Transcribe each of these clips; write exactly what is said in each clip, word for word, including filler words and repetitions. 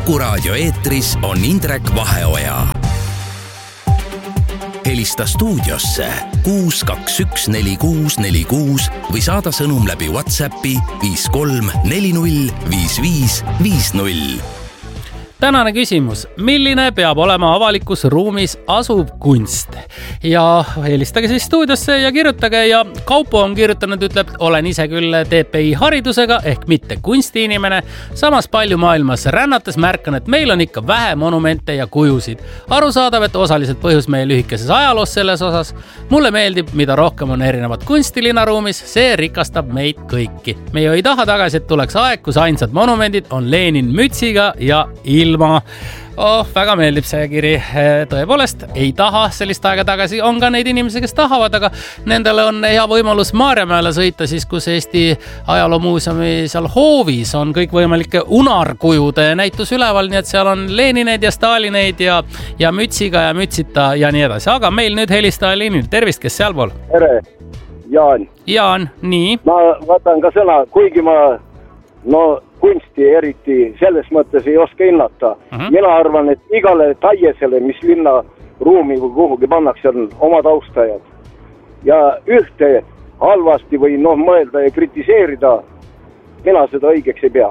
Kuku Raadio eetris on Indrek Vaheoja. Helista stuudiosse kuus kaks üks neli kuus neli kuus või saada sõnum läbi WhatsAppi viis kolm neli null viis viis viis null. Tänane küsimus, milline peab olema avalikus ruumis asuv kunst? Ja helistage siis stuudiosse ja kirjutage ja Kaupo on kirjutanud, ütleb, olen ise küll T P I haridusega ehk mitte kunstiinimene. Samas palju maailmas rännates märkan, et meil on ikka vähe monumente ja kujusid. Arusaadav, et osaliselt põhjus meie lühikeses ajaloos selles osas. Mulle meeldib, mida rohkem on erinevat kunsti linnaruumis, see rikastab meid kõiki. Me ju ei taha tagasi, et tuleks aeg, kus ainsad monumendid on Lenin mütsiga ja ilma. ilma. Oh, väga meeldib see kiri. Tõepoolest, ei taha sellist aega tagasi. On ka neid inimesi, kes tahavad, aga nendele on hea võimalus Maarjamäele sõita, siis kus Eesti ajaloomuuseumi seal hoovis on kõik võimalike unarkujude näitus üleval, nii et seal on Lenineid ja Stalineid ja, ja mütsiga ja mütsita ja nii edasi. Aga meil nüüd helistaja liinil. Tervist, kes seal pool? Tere, Jaan. Jaan, nii. Ma võtan ka sõna, kuigi ma no kunsti eriti selles mõttes ei oska hinnata. Uh-huh. Mina arvan, et igale taiesele, mis linna ruumi või kuhugi pannakse, on omad austajad. Ja ühte halvasti või noh mõelda ja kritiseerida, mina seda õigeks ei pea.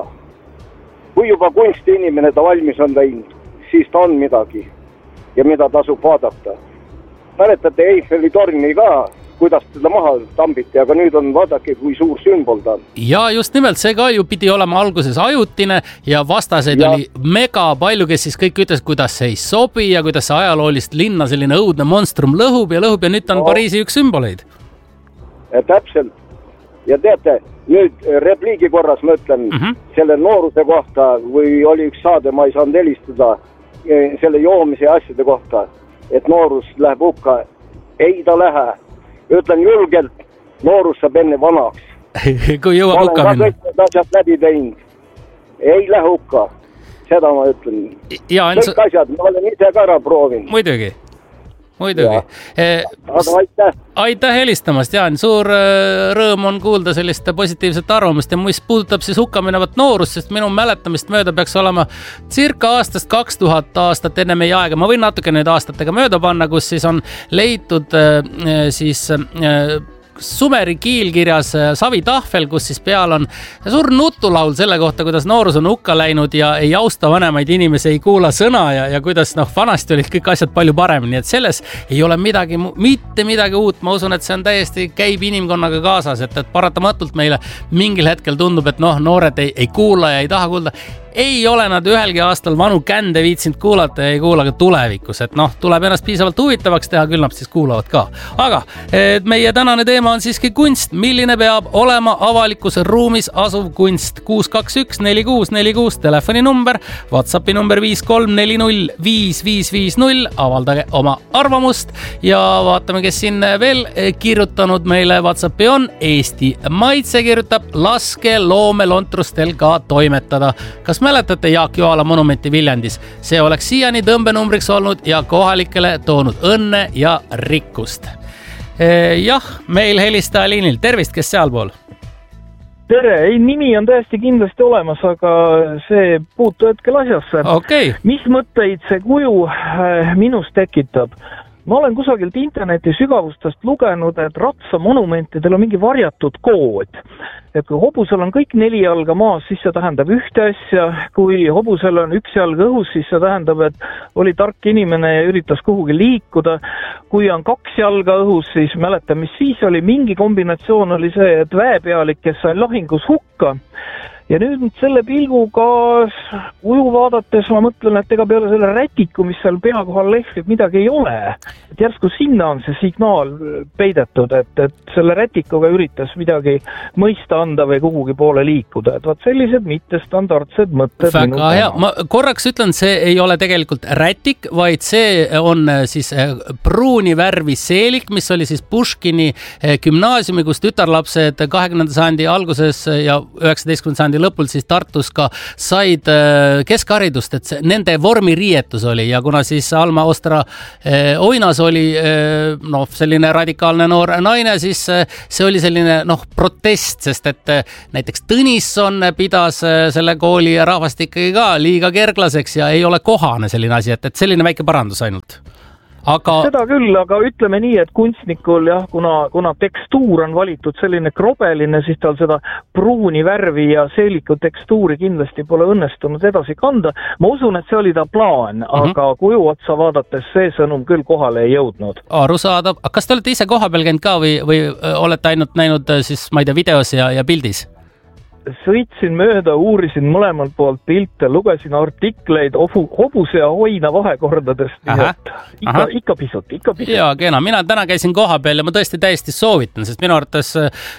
Kui juba kunsti inimene ta valmis on teinud, siis ta on midagi ja mida tasub vaadata. Mäletate Eiffeli torni ka, kuidas teda maha tambiti, aga nüüd on vaadake, kui suur sümbol ta on. Ja just nimelt, see ka ju pidi olema alguses ajutine ja vastaseid ja. Oli mega palju, kes siis kõik ütles, kuidas see ei sobi ja kuidas see ajaloolist linna selline õudne monstrum lõhub ja lõhub ja nüüd on no. Pariisi üks sümboleid. Ja täpselt. Ja teate, nüüd repliigi korras ma ütlen mm -hmm. selle nooruse kohta või oli üks saade, ma ei saanud helistada selle joomise asjade kohta, et noorus läheb hukka. Ei ta lähe. Ütlen julgelt, noorus saab enne vanaks. Kui jõuab hukka minna. Ma olen ka kõik asjad läbi teinud. Ei lähe hukka. Seda ma ütlen. Ja, kõik su... asjad, ma olen ise ka ära proovin. Muidugi. Muidugi. Eh, aga aitäh. Aitäh helistamast, Jaan. Suur rõõm on kuulda sellist positiivset arvamust ja mis puudutab siis hukka minevat noorust, sest minu mäletamist mööda peaks olema circa aastast kaks tuhat aastat enne meie aega. Ma võin natuke nüüd aastatega mööda panna, kus siis on leitud siis Sumeri kiilkirjas savitahvel, kus siis peal on suur nutulaul selle kohta, kuidas noorus on hukka läinud ja ei austa vanemaid inimesi, ei kuula sõna ja, ja kuidas noh, vanasti olid kõik asjad palju paremini, nii et selles ei ole midagi, mitte midagi uut. Ma usun, et see on täiesti käib inimkonnaga kaasas, et, et paratamatult meile mingil hetkel tundub, et noh, noored ei, ei kuula ja ei taha kuulda. Ei ole nad ühelgi aastal vanu kände viitsinud kuulata ja ei kuula ka tulevikus, et noh, tuleb ennast piisavalt huvitavaks teha, küll nad siis kuulavad ka. Aga meie tänane teema on siiski kunst, milline peab olema avalikus ruumis asuv kunst. kuus kaks üks neli kuus neli kuus telefoni number, WhatsAppi number viis kolm neli null viis viis viis null, avaldage oma arvamust ja vaatame, kes siin veel kirjutanud meile WhatsAppi on. Eesti Maitse kirjutab, laske loomelontrustel ka toimetada. Kas mäletate Jaak Joala monumenti Viljandis? See oleks siiani tõmbenumbriks olnud ja kohalikele toonud õnne ja rikkust. E, jah, meil helistaja liinil. Tervist, kes seal pool? Tere, ei, nimi on täiesti kindlasti olemas, aga see puutu hetkel asjasse. Okay. Mis mõtteid see kuju minus tekitab? Ma olen kusagilt interneti sügavustest lugenud, et ratsamonumentidel on mingi varjatud kood. Et kui hobusel on kõik neli jalga maas, siis see tähendab ühte asja. Kui hobusel on üks jalg õhus, siis see tähendab, et oli tark inimene ja üritas kuhugi liikuda. Kui on kaks jalga õhus, siis mäletan, mis siis oli. Mingi kombinatsioon oli see, et väepealik, kes sai lahingus hukka. Ja nüüd selle pilguga kuju vaadates ma mõtlen, et ega peale selle rätiku, mis seal pea kohal lehvib, midagi ei ole. Et järsku sinna on see signaal peidetud, et, et selle rätikuga üritas midagi mõista anda või kuhugi poole liikuda. Et vaat sellised mittestandardsed mõtted. Väga hea. Ma korraks ütlen, see ei ole tegelikult rätik, vaid see on siis pruuni värvi seelik, mis oli siis Puškini gümnaasiumi, kus tütarlapsed kahekümnenda sajandi alguses ja üheksateistkümnenda sajandi üheksakümnendate lõpul siis Tartus ka said keskharidust, et see, nende vormiriietus oli ja kuna siis Alma Ostra Oinas oli noh, selline radikaalne noor naine, siis see oli selline noh, protest, sest et näiteks Tõnisson pidas selle kooli ja rahvast ikkagi ka liiga kerglaseks ja ei ole kohane selline asi, et, et selline väike parandus ainult. Aga... Seda küll, aga ütleme nii, et kunstnikul jah, kuna, kuna tekstuur on valitud selline krobeline, siis tal seda pruuni värvi ja seeliku tekstuuri kindlasti pole õnnestunud edasi kanda. Ma usun, et see oli ta plaan, mm-hmm. aga kuju otsa vaadates see sõnum küll kohale ei jõudnud. Arusaadav. Kas te olete ise koha peal käinud ka või, või olete ainult näinud siis, ma ei tea, videos ja, ja pildis? Sõitsin mööda, uurisin mõlemalt poolt pilte, lugesin artikleid hobuse ja oina vahekordadest, nii et ikka, ikka pisut, ikka pisut. Jaa, kena. Mina täna käisin koha peal ja ma tõesti täiesti soovitan, sest minu arvates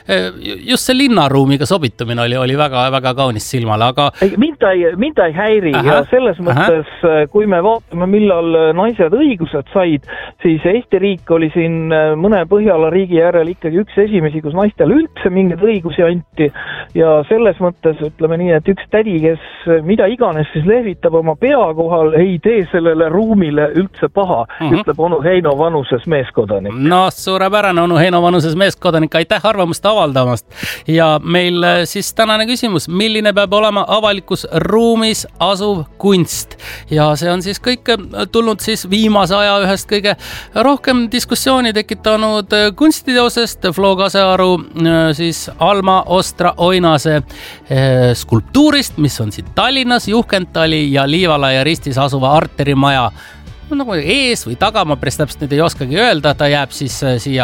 just see linnaruumiga sobitumine oli, oli väga, väga kaunis silmale, aga... Mind ei, mind ei häiri aha, ja selles mõttes, aha. kui me vaatame, millal naised õigused said, siis Eesti riik oli siin mõne Põhjala riigi järel ikkagi üks esimesi, kus naistel üldse mingeid õigusi anti ja see selles mõttes ütleme nii, et üks tädi, kes mida iganes siis lehvitab oma pea kohal, ei tee sellele ruumile üldse paha, mm-hmm. ütleb onu Heino vanuses meeskodanik. No suurepärane onu Heino vanuses meeskodanik, aitäh arvamust avaldamast. Ja meil siis tänane küsimus, milline peab olema avalikus ruumis asuv kunst? Ja see on siis kõik tulnud siis viimase aja ühest kõige rohkem diskussiooni tekitanud kunstiteosest, Flo Kasearu siis Alma Ostra Oinase skulptuurist, mis on siin Tallinnas, Juhkentali ja Liivala ja Ristis asuva Arteri maja nagu ees või taga, ma päris täpselt nüüd ei oskagi öelda, ta jääb siis siia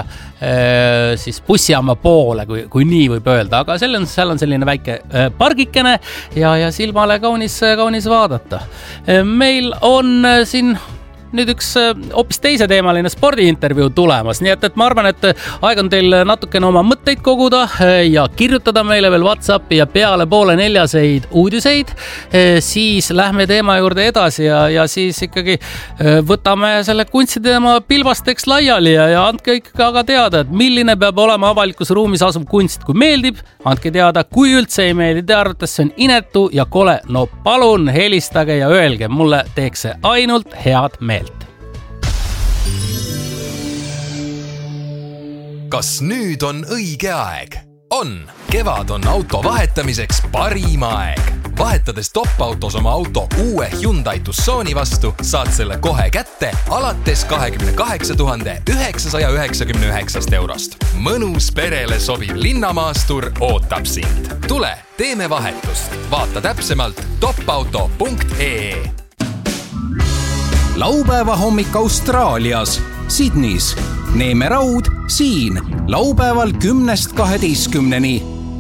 siis bussijaama poole, kui, kui nii võib öelda, aga seal on, seal on selline väike pargikene ja, ja silmale kaunis, kaunis vaadata. Meil on siin nüüd üks hoopis teise teemaline spordiintervjuu tulemas, nii et, et ma arvan, et aeg on teil natukene oma mõtteid koguda ja kirjutada meile veel WhatsAppi ja peale poole neljaseid uudiseid, siis lähme teema juurde edasi ja, ja siis ikkagi võtame selle kunstiteema pilbasteks laiali ja, ja andke ikka aga teada, et milline peab olema avalikus ruumis asuv kunst, kui meeldib, andke teada, kui üldse ei meeldi, te arvates see on inetu ja kole, no palun helistage ja öelge, mulle teeks see ainult head meelt. Kas nüüd on õige aeg? On! Kevad on auto vahetamiseks parim aeg. Vahetades top-autos oma auto uue Hyundai Tucsoni vastu, saad selle kohe kätte alates kakskümmend kaheksa tuhande üheksasada üheksakümmend üheksa eurost. Mõnus perele sobiv linnamaastur ootab sind. Tule, teeme vahetust. Vaata täpsemalt topauto punkt ee. Laupäeva hommik Austraalias, Sydneys. Neeme Raud siin laupäeval kümnest kaheteistkümneni.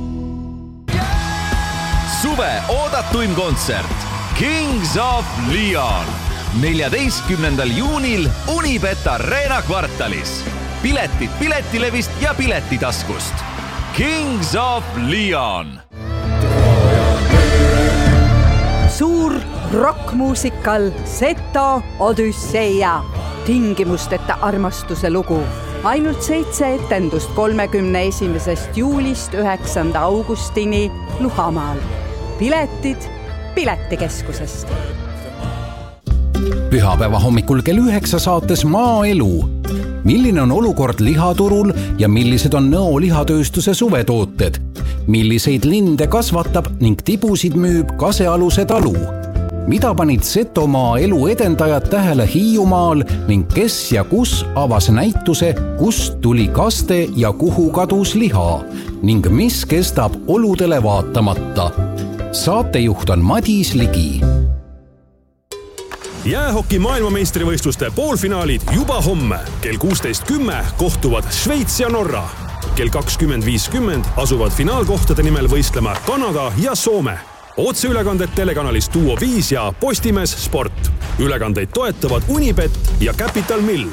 Suve oodatuim kontsert Kings of Leon neljateistkümnendal juunil Unibet Arena kvartalis. Piletid Piletilevist ja Piletitaskust. Kings of Leon. Suur rockmuusikal Seto Odüsseia. Tingimusteta armastuse lugu. Ainult seitse etendust kolmekümne esimesest juulist üheksanda augustini Luhamaal. Piletid Piletikeskusest. Pühapäeva hommikul kell üheksa saates Maaelu. Milline on olukord lihaturul ja millised on Nõo lihatööstuse suvetooted? Milliseid linde kasvatab ning tibusid müüb Kasealuse talu? Mida panid Setomaa elu edendajad tähele Hiiumaal ning kes ja kus avas näituse, kust tuli kaste ja kuhu kadus liha ning mis kestab oludele vaatamata. Saatejuht on Madis Ligi. Jäähoki maailmameistrivõistluste poolfinaalid juba homme. Kell kuusteist kümme kohtuvad Šveits ja Norra. Kell kakskümmend viiskümmend asuvad finaalkohtade nimel võistlema Kanada ja Soome. Otseülekanded telekanalis Duo viis ja Postimees Sport. Ülekandeid toetavad Unibet ja Capital Mill.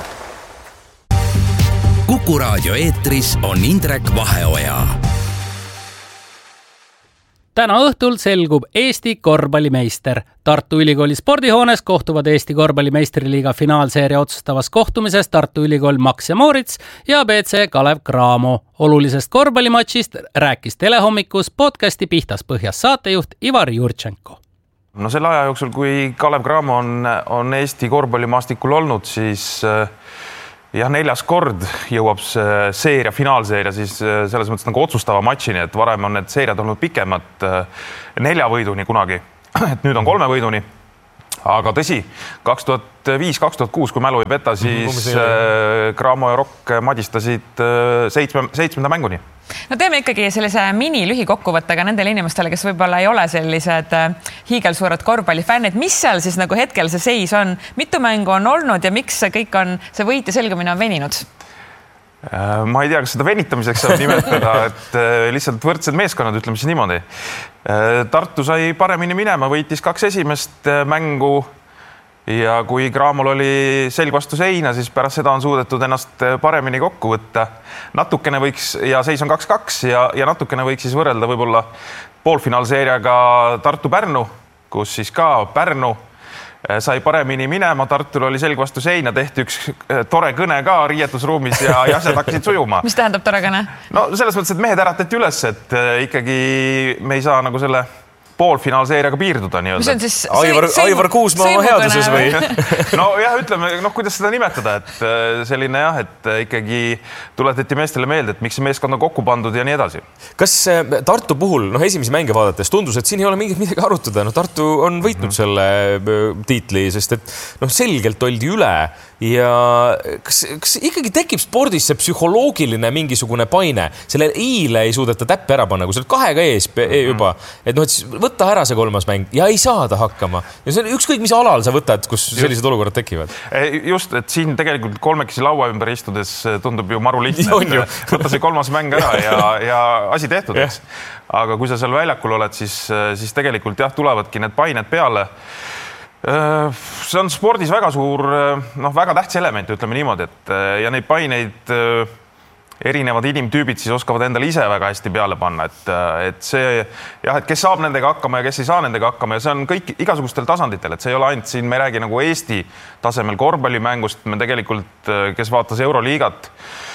Kuku raadio eetris on Indrek Vaheoja. täna õhtul selgub Eesti korvpallimeister. Tartu Ülikooli spordihoones kohtuvad Eesti korvpallimeistriliiga finaalseeria otsustavas kohtumises Tartu Ülikool Max ja Moritz ja B C Kalev Cramo. Olulisest korvpallimatšist rääkis Telehommikus podcasti Pihtas Põhjas saatejuht Ivar Jurtšenko. No selle aja jooksul, kui Kalev Cramo on, on Eesti korvpallimaastikul olnud, siis jah, neljas kord jõuab seeria, finaalseeria siis selles mõttes nagu otsustava matšini, et varem on need seeriad olnud pikemad nelja võiduni kunagi, et nüüd on kolme võiduni. Aga tõsi, kaks tuhat viis kaks tuhat kuus, kui mälu ei peta, siis Cramo ja Rock madistasid seitsme, seitsmenda mänguni. No teeme ikkagi sellise mini lühikokkuvõttega nendele inimestele, kes võib-olla ei ole sellised hiigelsuured korvpallifännid. Mis seal siis nagu hetkel see seis on? Mitu mängu on olnud ja miks see kõik on, see võit ja selgumine on veninud? Ma ei tea, kas seda venitamiseks saab nimetada, et lihtsalt võrdsed meeskonnad, ütleme siis niimoodi. Tartu sai paremini minema, võitis kaks esimest mängu ja kui Cramol oli selg vastu seina, siis pärast seda on suudetud ennast paremini kokku võtta. Natukene võiks, ja seis on kaks kaks ja, ja natukene võiks siis võrrelda võib-olla poolfinaalseeriaga Tartu-Pärnu, kus siis ka Pärnu sai paremini minema, Tartul oli selg vastu seina, tehti üks tore kõne ka riietusruumis ja, ja asjad hakkasid sujuma. Mis tähendab tore kõne? No selles mõttes, et mehed äratati üles, et ikkagi me ei saa nagu selle poolfinaalseeriaga piirduda nii-öelda. Mis on siis Aivar, Aivar Kuusmaa oma headuses või? No jah, ütleme, noh, kuidas seda nimetada, et selline jah, et ikkagi tuletati meestele meelde, et miks see meeskond on kokku pandud ja nii edasi. Kas Tartu puhul, noh, esimesi mänge vaadates tundus, et siin ei ole mingit midagi arutada. No, Tartu on võitnud mm. selle tiitli, sest et noh, selgelt oldi üle ja kas, kas ikkagi tekib spordis see psühholoogiline mingisugune paine? Selle iile ei suudeta täppi ära panna, kui sa oled kahega ees juba, et noh, et võtta ära see kolmas mäng ja ei saada hakkama. Ja see on ükskõik, mis alal sa võtad, kus sellised olukorrad tekivad. Just, et siin tegelikult kolmekesi laua ümber istudes tundub ju maru lihtne. Võtta see kolmas mäng ära ja, ja asi tehtud. Eks. Aga kui sa seal väljakul oled, siis, siis tegelikult jah, tulevadki need pained peale. See on spordis väga suur, noh, väga tähtis element, ütleme niimoodi, et ja neid paineid erinevad inimtüübid siis oskavad endale ise väga hästi peale panna, et, et see jah, et kes saab nendega hakkama ja kes ei saa nendega hakkama ja see on kõik igasugustel tasanditel, et see ei ole ainult siin, me ei räägi nagu Eesti tasemel korvpallimängust, me tegelikult, kes vaatas Euroliigat,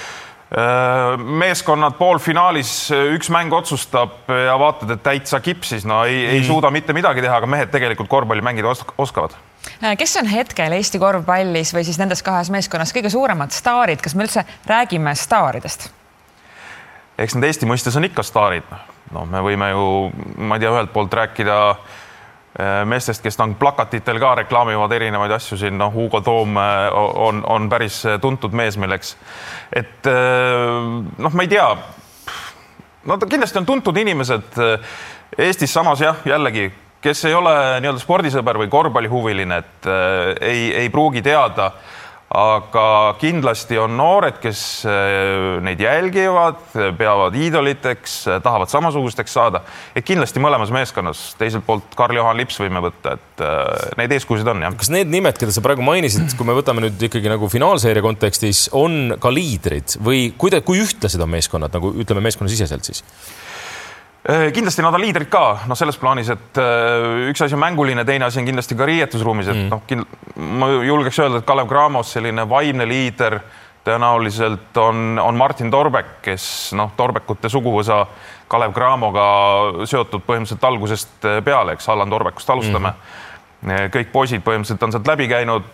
meeskonnad poolfinaalis üks mäng otsustab ja vaatad, et täitsa kipsis, no ei, ei suuda mitte midagi teha, aga mehed tegelikult korvpalli mängida oskavad. Kes on hetkel Eesti korvpallis või siis nendes kahes meeskonnas kõige suuremad staarid, kas me üldse räägime staaridest? Eks need Eesti mõistes on ikka staarid. No, me võime ju, ma ei tea, ühelt poolt rääkida meestest, kes on plakatitel ka reklaamivad erinevaid asju siin, noh, Hugo Toom on, on päris tuntud mees milleks. Et noh, ma ei tea, no kindlasti on tuntud inimesed Eestis samas jah, jällegi, kes ei ole nii-öelda spordisõber või korvpallihuviline, et ei, ei pruugi teada, aga kindlasti on noored, kes neid jälgivad, peavad iidoliteks, tahavad samasugusteks saada. Et kindlasti mõlemas meeskonnas, teiselt poolt Karl-Johan Lips võime võtta, et neid eeskusid on. Jah. Kas need nimed, keda sa praegu mainisid, kui me võtame nüüd ikkagi nagu finaalseeria kontekstis, on ka liidrid või kui, kui ühtlased on meeskonnad, nagu ütleme meeskonna siseselt siis? Kindlasti nad on liidrid ka, no selles plaanis, et üks asi on mänguline, teine asi on kindlasti ka riietusruumis, et mm. noh, kind... ma julgeks öelda, et Kalev Cramos selline vaimne liider tõenäoliselt on, on Martin Torbek, kes noh, Torbekute suguvõsa Kalev Cramoga seotud põhimõtteliselt algusest peale, eks Allan Torbekust alustame. Mm. Kõik poisid põhimõtteliselt on sealt läbi käinud.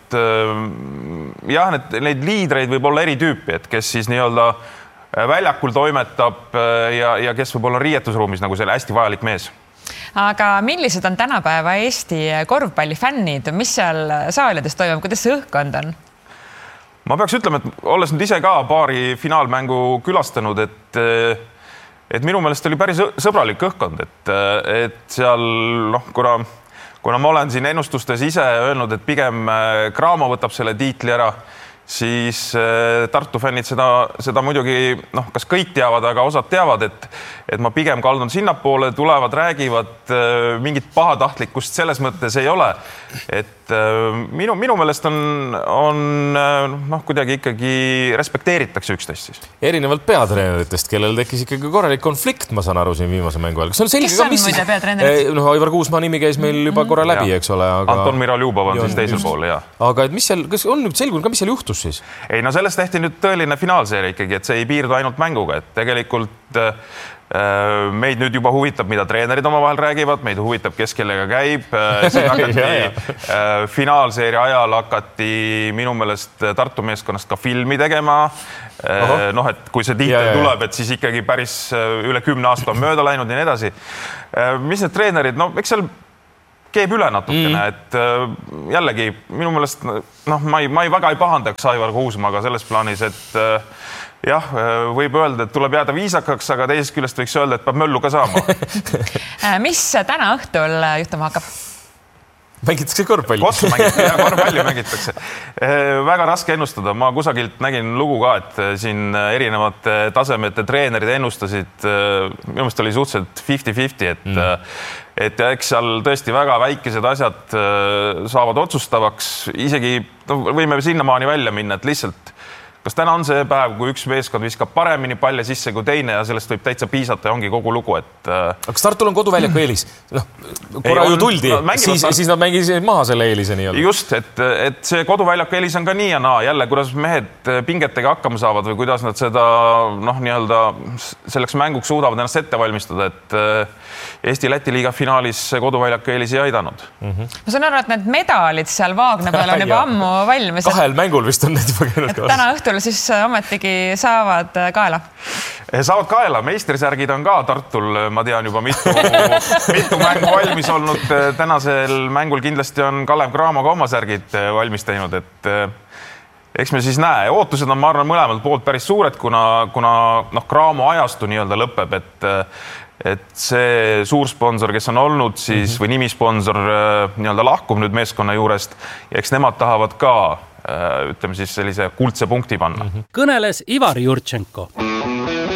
Jah, need, neid liidreid võib olla eri tüüpi, et kes siis nii-öelda väljakul toimetab ja, ja kes võib olla riietusruumis nagu selle hästi vajalik mees. Aga millised on tänapäeva Eesti korvpallifännid? Mis seal saalides toimub? Kuidas see õhkkond on? Ma peaks ütlema, et olles nüüd ise ka paari finaalmängu külastanud, et, et minu meelest oli päris sõbralik õhkkond, et, et seal, noh, kuna, kuna ma olen siin ennustustes ise öelnud, et pigem Cramo võtab selle tiitli ära, siis Tartu fännid seda, seda muidugi, noh, kas kõik teavad, aga osad teavad, et, et ma pigem kaldun sinnapoole, tulevad, räägivad, mingit pahatahtlikkust selles mõttes ei ole. Et minu, minu meelest on, on noh, kuidagi ikkagi respekteeritakse üksteist siis. Erinevalt peatreeneritest, kellel tekkis ikkagi korralik konflikt, ma saan aru siin viimase mängu ajal. Kas on selge, kes on muide peatreenerit? No, Aivar Kuusmaa nimi käis meil juba korra läbi, ja. Eks ole. Aga... Anton Miraljubov on siis teisel pool, jah. Aga et mis seal, kas on nüüd selgunud ka, mis seal juhtus siis? Ei, no sellest tehti nüüd tõeline finaalseeria ikkagi, et see ei piirdu ainult mänguga, et tegelikult äh, meid nüüd juba huvitab, mida treenerid omavahel räägivad, meid huvitab, kes kellega käib. Siin hakati, äh, finaalseeria ajal hakati minu meelest Tartu meeskonnast ka filmi tegema. Äh, noh, et kui see tiitel tuleb, et siis ikkagi päris üle kümne aasta on mööda läinud ja nii edasi. Äh, mis need treenerid, no eks seal keeb üle natukene, mm. et äh, jällegi minu meelest noh, ma ei, ma ei väga ei pahandaks Aivar Kuusmaaga selles plaanis, et äh, jah, võib öelda, et tuleb jääda viisakaks, aga teisest küljest võiks öelda, et peab möllu ka saama. Mis täna õhtul juhtuma hakkab? Mängitakse korvpalli. Kossu mängitakse, jah, korvpalli mängitakse. Väga raske ennustada. Ma kusagilt nägin lugu ka, et siin erinevate tasemete treenerid ennustasid. Minu meelest oli suhteliselt fifty fifty, et, mm. et eks seal tõesti väga väikesed asjad saavad otsustavaks. Isegi no, võime sinnamaani välja minna, et lihtsalt kas täna on see päev, kui üks meeskond viskab paremini palle sisse kui teine ja sellest võib täitsa piisata ja ongi kogu lugu, et... Kas Tartul on koduväljaku eelis? No, korra ju tuldi, no, siis, siis nad mängisid maha selle eelise nii olnud. Just, et, et see koduväljaku eelis on ka nii ja naa. Jälle, kuidas mehed pingetega hakkama saavad või kuidas nad seda noh, nii-öelda selleks mänguks suudavad ennast ette valmistada, et Eesti-Läti liiga finaalis koduväljaku eelis ei aidanud. Mm-hmm. Ma saan aru, et need medalid seal Vaagna peal on juba ammu valmis. Kahel mängul vist on need juba käinud kaas. Täna õhtul siis ometigi saavad kaela. Saavad kaela. Meistrisärgid on ka Tartul, ma tean juba mitu, mitu mängu valmis olnud. Tänasel mängul kindlasti on Kalev Cramoga oma särgid valmis teinud, et eks me siis näe. Ootused on, ma arvan, mõlemalt poolt päris suured, kuna, kuna noh, Cramo ajastu nii-öelda lõpeb, et et see suursponsor, kes on olnud siis või nimisponsor nii-öelda lahkub nüüd meeskonna juurest ja eks nemad tahavad ka ütleme siis sellise kuldse punkti panna. Kõneles Ivar Jurtšenko.